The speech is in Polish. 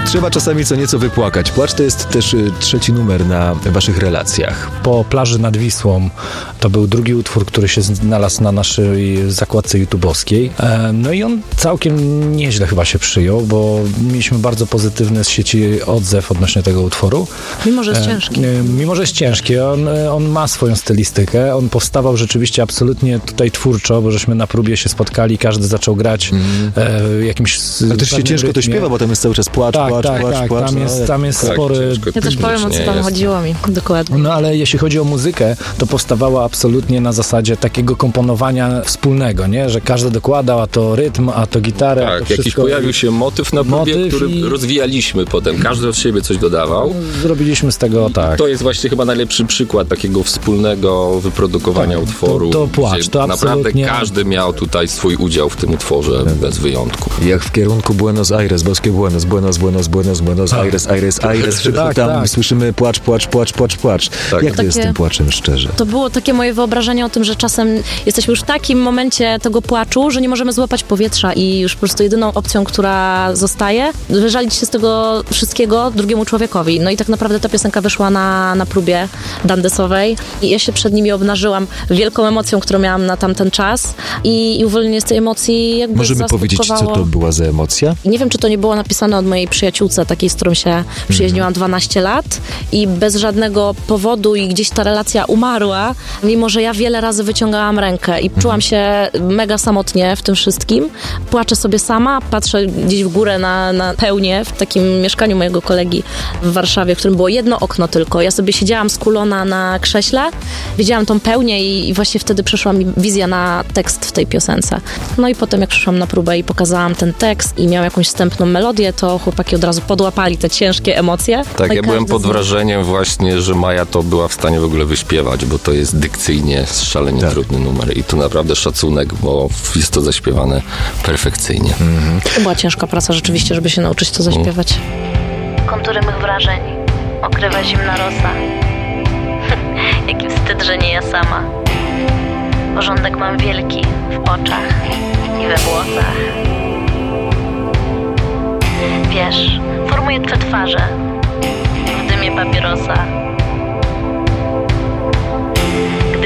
Trzeba czasami co nieco wypłakać. Płacz to jest też trzeci numer na waszych relacjach. Po plaży nad Wisłą to był drugi utwór, który się znalazł na naszej zakładce YouTube'owskiej. No i on całkiem nieźle chyba się przyjął, bo mieliśmy bardzo pozytywny z sieci odzew odnośnie tego utworu. Mimo, że jest ciężki. Mimo, że jest ciężki. On ma swoją stylistykę. On powstawał rzeczywiście absolutnie tutaj twórczo, bo żeśmy na próbie się spotkali, każdy zaczął grać jakimś Ale też się ciężko to śpiewa, bo tam jest cały czas płacz. Tam jest spory... Ja też powiem, o co tam chodziło mi. Dokładnie. No ale jeśli chodzi o muzykę, to powstawała absolutnie na zasadzie takiego komponowania wspólnego, nie? Że każdy dokładał, a to rytm, a to gitarę. Tak, a to wszystko. jakiś pojawił się motyw na próbie, który rozwijaliśmy potem. Każdy od siebie coś dodawał. Zrobiliśmy z tego, tak. To jest właśnie chyba najlepszy przykład takiego wspólnego wyprodukowania utworu. To płacz, to naprawdę absolutnie... każdy miał tutaj swój udział w tym utworze, bez wyjątku. Jak w kierunku Buenos Aires, boskie Buenos Aires, tam słyszymy płacz. Tak. Jak to jest z tym płaczem, szczerze? To było takie moje wyobrażenie o tym, że czasem jesteśmy już w takim momencie tego płaczu, że nie możemy złapać powietrza i już po prostu jedyną opcją, która zostaje, wyżalić się z tego wszystkiego drugiemu człowiekowi. No i tak naprawdę ta piosenka wyszła na próbie dandesowej i ja się przed nimi obnażyłam wielką emocją, którą miałam na tamten czas i uwolnienie z tej emocji jakby Możemy powiedzieć, co to była za emocja? I nie wiem, czy to nie było napisane od mojej przyjaciółce, takiej, z którą się przyjaźniłam 12 lat i bez żadnego powodu i gdzieś ta relacja umarła, mimo że ja wiele razy wyciągałam rękę i czułam się mega samotnie w tym wszystkim. Płaczę sobie sama, patrzę gdzieś w górę na pełnię w takim mieszkaniu mojego kolegi w Warszawie, w którym było jedno okno tylko. Ja sobie siedziałam skulona na krześle, widziałam tą pełnię i właśnie wtedy przyszła mi wizja na tekst w tej piosence. No i potem jak przyszłam na próbę i pokazałam ten tekst i miał jakąś wstępną melodię, to chłopaki od razu podłapali te ciężkie emocje. Tak, no ja byłem pod wrażeniem właśnie, że Maja to była w stanie w ogóle wyśpiewać, bo to jest dykcyjnie szalenie trudny numer i tu naprawdę szacunek, bo jest to zaśpiewane perfekcyjnie. To była ciężka praca rzeczywiście, żeby się nauczyć to zaśpiewać. Kontury mych wrażeń okrywa zimna rosa. Jaki wstyd, że nie ja sama. Porządek mam wielki w oczach i we włosach. Wiesz, formuję twe twarze w dymie papierosa.